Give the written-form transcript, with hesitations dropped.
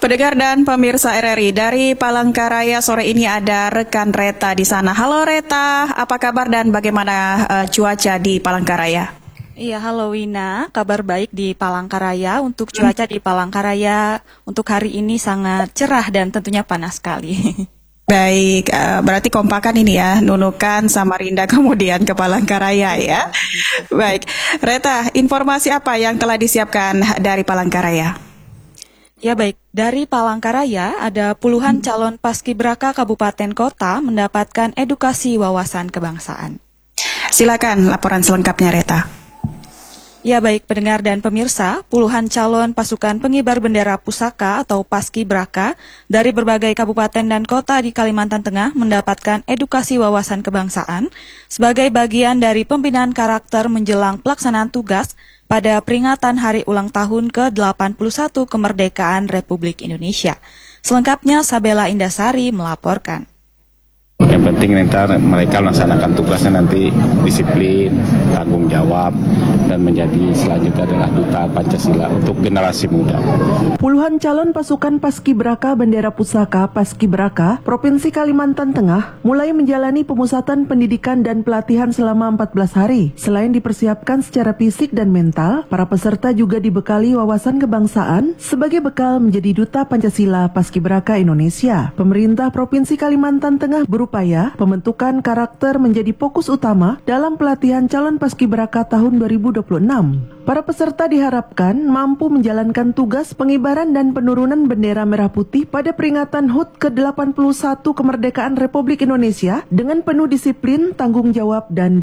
Pendengar dan pemirsa RRI, dari Palangkaraya sore ini ada rekan Reta di sana. Halo Reta, apa kabar dan bagaimana cuaca di Palangkaraya? Iya, halo Wina, kabar baik di Palangkaraya. Untuk cuaca di Palangkaraya untuk hari ini sangat cerah dan tentunya panas sekali. Baik, berarti kompakan ini ya, Nunukan, Samarinda, kemudian ke Palangkaraya ya. Baik, Reta, informasi apa yang telah disiapkan dari Palangkaraya? Ya baik, dari Palangkaraya ada puluhan calon paskibraka kabupaten kota mendapatkan edukasi wawasan kebangsaan. Silakan laporan selengkapnya Reta. Ya baik, pendengar dan pemirsa, puluhan calon pasukan pengibar bendera pusaka atau paskibraka dari berbagai kabupaten dan kota di Kalimantan Tengah mendapatkan edukasi wawasan kebangsaan sebagai bagian dari pembinaan karakter menjelang pelaksanaan tugas pada peringatan Hari Ulang Tahun ke-81 Kemerdekaan Republik Indonesia. Selengkapnya Sabela Indasari melaporkan. Yang penting nanti mereka melaksanakan tugasnya nanti disiplin, tanggung jawab, dan menjadi selanjutnya adalah duta Pancasila untuk generasi muda. Puluhan calon pasukan paskibraka bendera pusaka Paskibraka Provinsi Kalimantan Tengah mulai menjalani pemusatan pendidikan dan pelatihan selama 14 hari. Selain dipersiapkan secara fisik dan mental, para peserta juga dibekali wawasan kebangsaan sebagai bekal menjadi duta Pancasila Paskibraka Indonesia. Pemerintah Provinsi Kalimantan Tengah berupaya pembentukan karakter menjadi fokus utama dalam pelatihan calon paskibraka tahun 2026. Para peserta diharapkan mampu menjalankan tugas pengibaran dan penurunan bendera merah putih pada peringatan HUT ke-81 Kemerdekaan Republik Indonesia dengan penuh disiplin, tanggung jawab, dan